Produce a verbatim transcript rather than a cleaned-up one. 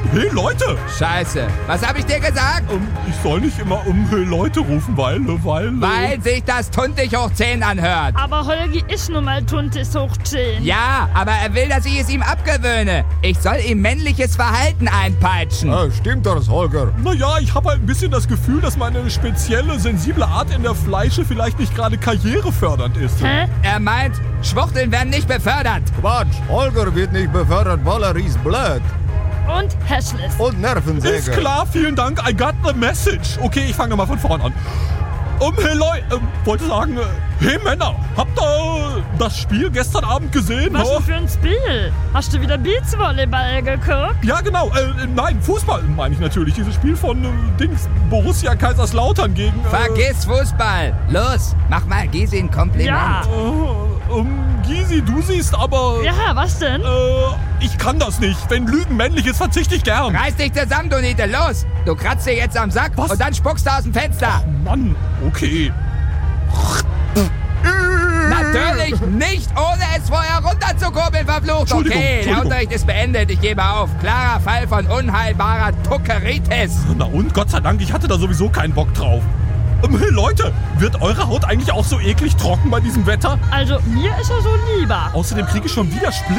hey Leute! Scheiße, was habe ich dir gesagt? Ähm, ich soll nicht immer um hey Leute rufen, weil, weil... Weil sich das Tuntig hoch zehn anhört. Aber Holgi ist nun mal Tuntis hoch zehn. Ja, aber er will, dass ich es ihm abgewöhne. Ich soll ihm männliches Verhalten einpeitschen. Ah, stimmt das, Holger? Naja, ich habe halt ein bisschen das Gefühl, dass meine spezielle, sensible Art in der Fleische vielleicht nicht gerade karrierefördernd ist. Hä? Er meint, Schwuchteln werden nicht befördert. Quatsch, Holger wird nicht befördert, weil er ist blöd. Und hässlich. Und Nervensäge. Ist klar, vielen Dank, I got the message. Okay, ich fange nochmal von vorn an. Um, hey Leute, ähm, wollte sagen, äh, hey Männer, habt ihr das Spiel gestern Abend gesehen? Was Oh? denn für ein Spiel? Hast du wieder Beachvolleyball geguckt? Ja, genau, äh, nein, Fußball meine ich natürlich. Dieses Spiel von äh, Dings, Borussia Kaiserslautern gegen... Äh, Vergiss Fußball. Los, mach mal Gysi ein Kompliment. Ja. Äh, ähm, Gysi, du siehst aber... Ja, was denn? Äh, ich kann das nicht. Wenn Lügen männlich ist, verzichte ich gern. Reiß dich zusammen, du Niete, los. Du kratzt dir jetzt am Sack Was? und dann spuckst du aus dem Fenster. Mann, okay. Natürlich nicht, ohne es vorher runterzukurbeln, verflucht. Entschuldigung, Okay, der Entschuldigung. Unterricht ist beendet, ich gebe auf. Klarer Fall von unheilbarer Tuckeritis. Na und, Gott sei Dank, ich hatte da sowieso keinen Bock drauf. Ähm, hey Leute, wird eure Haut eigentlich auch so eklig trocken bei diesem Wetter? Also, mir ist er so lieber. Außerdem kriege ich schon wieder Splitter